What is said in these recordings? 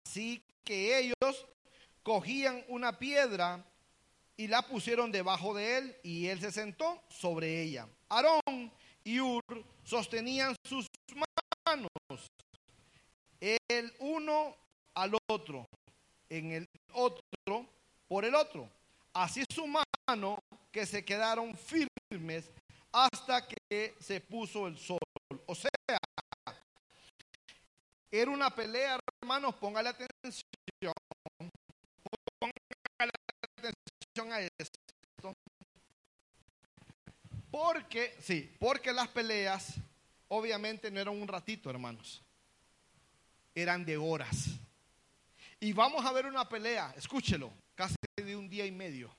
Así que ellos cogían una piedra y la pusieron debajo de él, y él se sentó sobre ella. Aarón y Hur sostenían sus manos, el uno al otro, en el otro por el otro. Así su mano, que se quedaron firmes hasta que se puso el sol. O sea, era una pelea, hermanos, póngale atención a esto. Porque las peleas obviamente no eran un ratito, hermanos. Eran de horas. Y vamos a ver una pelea, escúchelo, casi de un día y medio.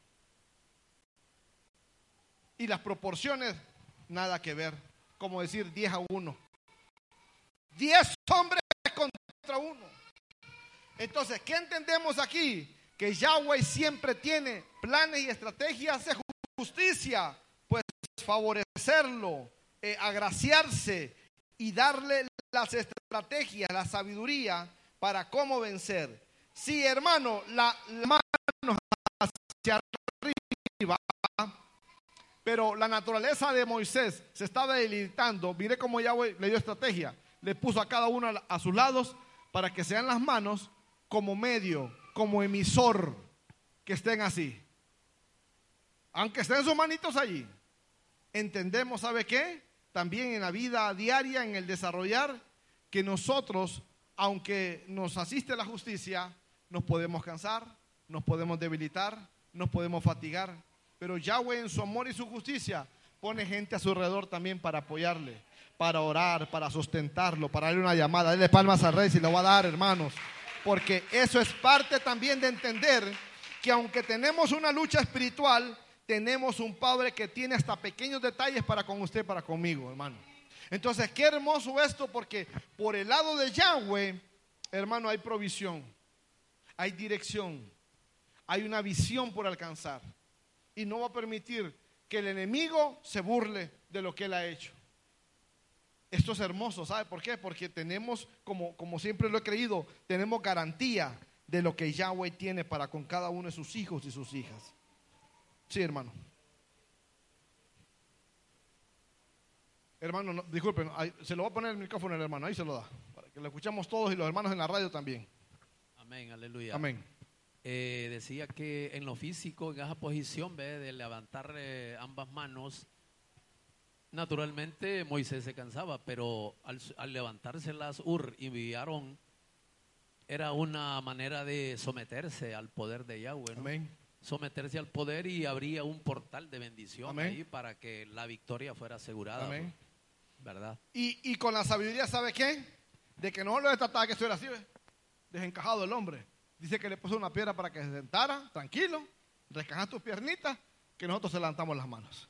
Y las proporciones, nada que ver. Como decir 10-1. 10 hombres contra uno. Entonces, ¿qué entendemos aquí? Que Yahweh siempre tiene planes y estrategias de justicia, pues favorecerlo, agraciarse y darle las estrategias, la sabiduría para cómo vencer. Sí, hermano, la mano hacia arriba, pero la naturaleza de Moisés se estaba debilitando. Mire cómo Yahweh le dio estrategia. Le puso a cada uno a sus lados para que sean las manos como medio, como emisor, que estén así. Aunque estén sus manitos allí. Entendemos, ¿sabe qué? También en la vida diaria, en el desarrollar, que nosotros, aunque nos asiste la justicia, nos podemos cansar, nos podemos debilitar, nos podemos fatigar. Pero Yahweh en su amor y su justicia pone gente a su alrededor también para apoyarle, para orar, para sustentarlo, para darle una llamada. Dale palmas al Rey si lo va a dar, hermanos. Porque eso es parte también de entender que aunque tenemos una lucha espiritual, tenemos un Padre que tiene hasta pequeños detalles para con usted, para conmigo, hermano. Entonces, qué hermoso esto, porque por el lado de Yahweh, hermano, hay provisión, hay dirección, hay una visión por alcanzar. Y no va a permitir que el enemigo se burle de lo que él ha hecho. Esto es hermoso, ¿sabe por qué? Porque tenemos, como siempre lo he creído, tenemos garantía de lo que Yahweh tiene para con cada uno de sus hijos y sus hijas. Sí, hermano. Hermano, no, disculpen, se lo va a poner el micrófono el hermano, ahí se lo da, para que lo escuchemos todos y los hermanos en la radio también. Amén, aleluya. Amén. Decía que en lo físico, en esa posición de levantar ambas manos, naturalmente Moisés se cansaba, pero al levantárselas Hur y Aarón, era una manera de someterse al poder de Yahweh, ¿no? Amén. Someterse al poder, y habría un portal de bendición. Amén. Ahí para que la victoria fuera asegurada. Amén. ¿Verdad? Y con la sabiduría, ¿sabe qué? De que no lo trataba que estuviera así, ¿ves? Desencajado el hombre. Dice que le puso una piedra para que se sentara, tranquilo, descansar tus piernitas, que nosotros se levantamos las manos.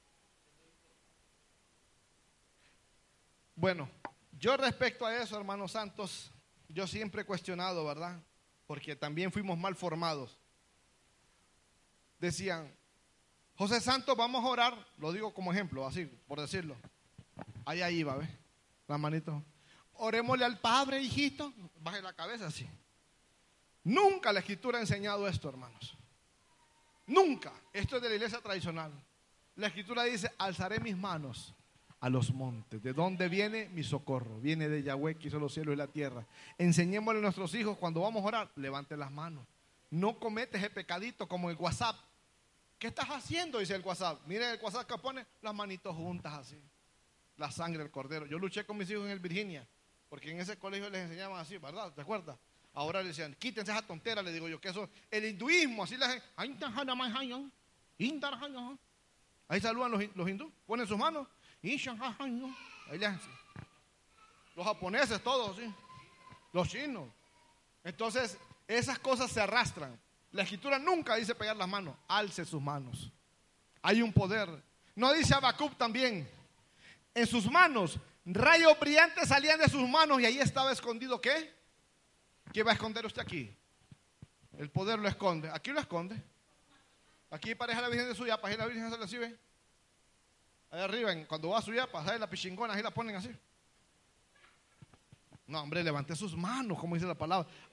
Bueno, yo respecto a eso, hermanos santos, yo siempre he cuestionado, ¿verdad? Porque también fuimos mal formados. Decían, José Santos, vamos a orar, lo digo como ejemplo, así, por decirlo. Ahí iba, ¿ves? Las manitos. Orémosle al Padre, hijito. Baje la cabeza así. Nunca la Escritura ha enseñado esto, hermanos. Nunca. Esto es de la iglesia tradicional. La Escritura dice, alzaré mis manos a los montes. ¿De dónde viene mi socorro? Viene de Yahweh, que hizo los cielos y la tierra. Enseñémosle a nuestros hijos, cuando vamos a orar, levante las manos. No cometes el pecadito como el WhatsApp. ¿Qué estás haciendo? Dice el WhatsApp. Miren el WhatsApp que pone las manitos juntas así. La sangre del cordero. Yo luché con mis hijos en el Virginia, porque en ese colegio les enseñaban así, ¿verdad? ¿Te acuerdas? Ahora le decían, quítense esa tontera, le digo yo, que eso, el hinduismo, así les ahí saludan los hindúes, ponen sus manos, ahí le hacen. Los japoneses todos, ¿sí? Los chinos. Entonces, esas cosas se arrastran. La Escritura nunca dice pegar las manos, alce sus manos. Hay un poder. No dice Habacuc también, en sus manos, rayos brillantes salían de sus manos y ahí estaba escondido, ¿qué? ¿Qué va a esconder usted aquí? El poder lo esconde. Aquí lo esconde. Aquí pareja la Virgen de Suyapa, ahí la Virgen se le sirve. Ahí arriba, cuando va a Suyapa, ahí la pichingona, ahí la ponen así. No, hombre, levante sus manos, como dice la palabra.